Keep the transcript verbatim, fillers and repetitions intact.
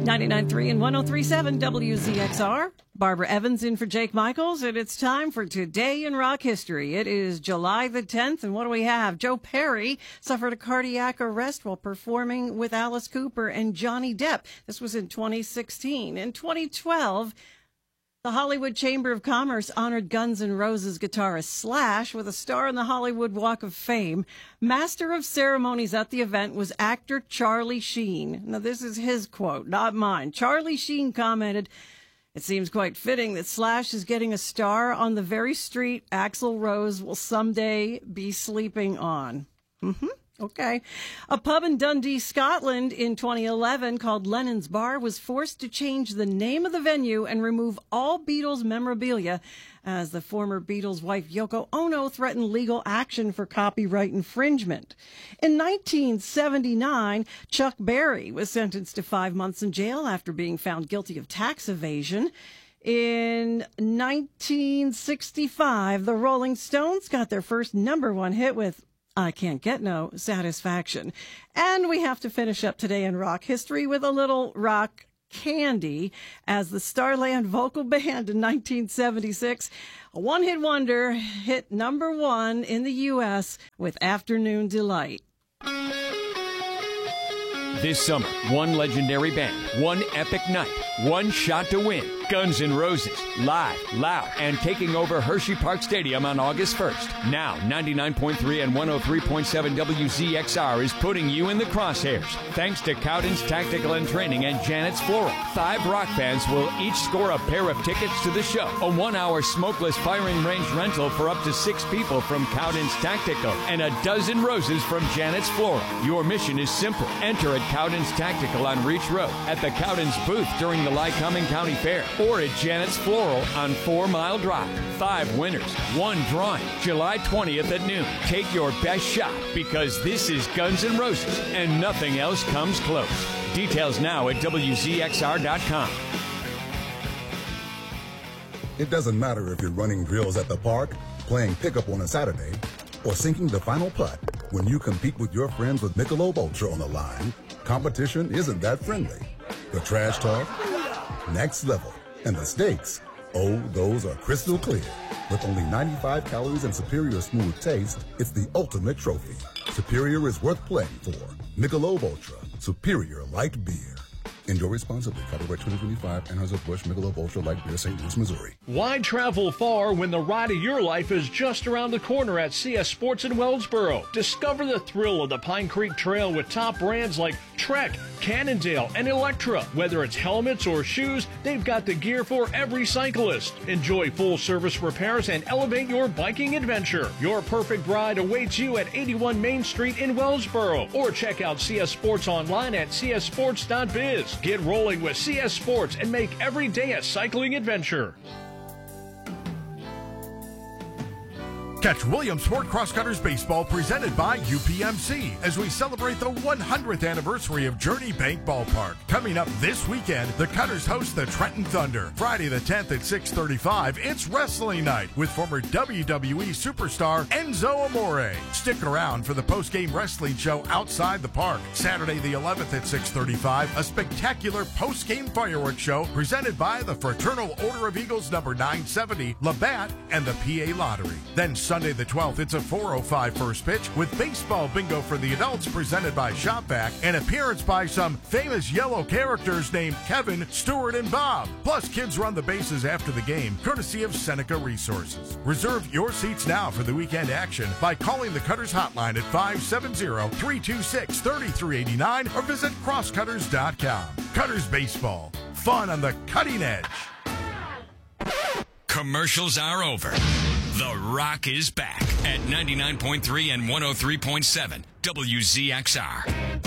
ninety-nine point three and one oh three point seven W Z X R. Barbara Evans in for Jake Michaels, and it's time for Today in Rock History. It is July the tenth, and what do we have? Joe Perry suffered a cardiac arrest while performing with Alice Cooper and Johnny Depp. This was in twenty sixteen. In twenty twelve, the Hollywood Chamber of Commerce honored Guns N' Roses guitarist Slash with a star on the Hollywood Walk of Fame. Master of ceremonies at the event was actor Charlie Sheen. Now, this is his quote, not mine. Charlie Sheen commented, "It seems quite fitting that Slash is getting a star on the very street Axl Rose will someday be sleeping on." Mm-hmm. Okay. A pub in Dundee, Scotland in twenty eleven called Lennon's Bar was forced to change the name of the venue and remove all Beatles memorabilia as the former Beatles wife Yoko Ono threatened legal action for copyright infringement. In nineteen seventy-nine, Chuck Berry was sentenced to five months in jail after being found guilty of tax evasion. In nineteen sixty-five, the Rolling Stones got their first number one hit with I Can't Get No Satisfaction. And we have to finish up today in rock history with a little rock candy as the Starland Vocal Band in nineteen seventy-six, a one-hit wonder, hit number one in the U S with Afternoon Delight. This summer, one legendary band, one epic night, one shot to win. Guns N' Roses, live, loud, and taking over Hershey Park Stadium on August first. Now, ninety-nine point three and one oh three point seven W Z X R is putting you in the crosshairs. Thanks to Cowden's Tactical and Training and Janet's Floral. Five rock bands will each score a pair of tickets to the show. A one-hour smokeless firing range rental for up to six people from Cowden's Tactical, and a dozen roses from Janet's Floral. Your mission is simple. Enter at Cowden's Tactical on Reach Road, at the Cowden's booth during the Lycoming County Fair, or at Janet's Floral on Four Mile Drive. Five winners, one drawing, July twentieth at noon. Take your best shot because this is Guns N' Roses and nothing else comes close. Details now at W Z X R dot com. It doesn't matter if you're running drills at the park, playing pickup on a Saturday, or sinking the final putt. When you compete with your friends with Michelob Ultra on the line, competition isn't that friendly. The trash talk, next level. And the stakes, oh, those are crystal clear. With only ninety-five calories and superior smooth taste, it's the ultimate trophy. Superior is worth playing for. Michelob Ultra, superior light beer. Enjoy responsibly. Copyright twenty twenty-five, Anheuser-Busch Michelob Ultra Light Beer, Saint Louis, Missouri. Why travel far when the ride of your life is just around the corner at C S Sports in Wellsboro? Discover the thrill of the Pine Creek Trail with top brands like Trek, Cannondale, and Electra. Whether it's helmets or shoes, they've got the gear for every cyclist. Enjoy full-service repairs and elevate your biking adventure. Your perfect ride awaits you at eighty-one Main Street in Wellsboro, or check out C S Sports online at c s sports dot biz. Get rolling with C S Sports and make every day a cycling adventure. Catch Williamsport Crosscutters Baseball presented by U P M C as we celebrate the one hundredth anniversary of Journey Bank Ballpark. Coming up this weekend, the Cutters host the Trenton Thunder. Friday the tenth at six thirty-five, it's wrestling night with former W W E superstar Enzo Amore. Stick around for the post-game wrestling show outside the park. Saturday the eleventh at six thirty-five, a spectacular post-game fireworks show presented by the Fraternal Order of Eagles number nine seventy, Labatt, and the P A Lottery. Then Sunday the twelfth, it's a four oh five first pitch with baseball bingo for the adults presented by Shopvac, and appearance by some famous yellow characters named Kevin, Stuart, and Bob. Plus, kids run the bases after the game, courtesy of Seneca Resources. Reserve your seats now for the weekend action by calling the Cutters hotline at five seven zero, three two six, three three eight nine or visit crosscutters dot com. Cutters Baseball. Fun on the cutting edge. Commercials are over. The Rock is back at ninety-nine point three and one oh three point seven W Z X R.